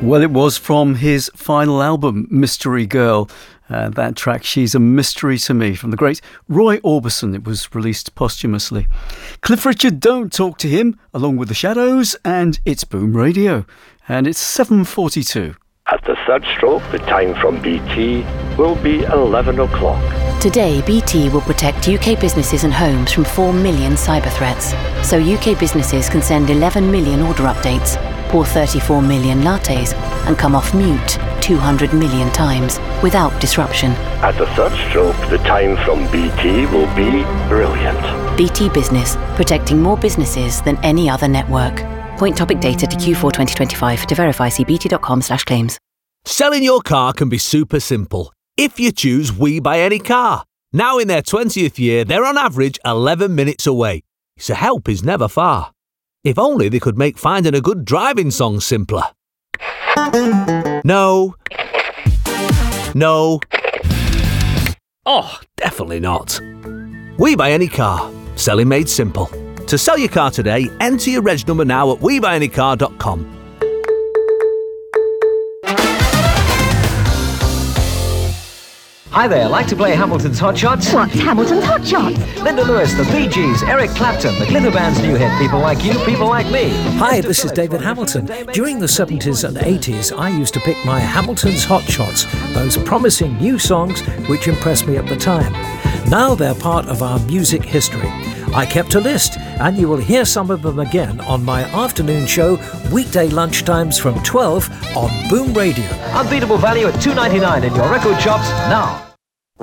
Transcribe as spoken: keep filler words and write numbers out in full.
Well, it was from his final album, Mystery Girl. Uh, that track, She's a Mystery to Me, from the great Roy Orbison. It was released posthumously. Cliff Richard, Don't Talk to Him, along with The Shadows, and it's Boom Radio. And it's seven forty-two. At the third stroke, the time from B T will be eleven o'clock. Today, B T will protect U K businesses and homes from four million cyber threats. So U K businesses can send eleven million order updates, pour thirty-four million lattes, and come off mute two hundred million times without disruption. At the third stroke, the time from B T will be brilliant. B T Business, protecting more businesses than any other network. Point topic data to Q four twenty twenty-five. To verify, see bt.com slash claims. Selling your car can be super simple if you choose We Buy Any Car. Now in their twentieth year, they're on average eleven minutes away, so help is never far. If only they could make finding a good driving song simpler. No. No. Oh, definitely not. We Buy Any Car. Selling made simple. To sell your car today, enter your reg number now at we buy any car dot com. Hi there, like to play Hamilton's Hot Shots? What's Hamilton's Hot Shots? Linda Lewis, the Bee Gees, Eric Clapton, the Glitter Band's new hit, People Like You, People Like Me. Hi, this is David Hamilton. During the seventies and eighties, I used to pick my Hamilton's Hot Shots, those promising new songs which impressed me at the time. Now they're part of our music history. I kept a list, and you will hear some of them again on my afternoon show, weekday lunchtimes from twelve on Boom Radio. Unbeatable value at two ninety-nine in your record shops now.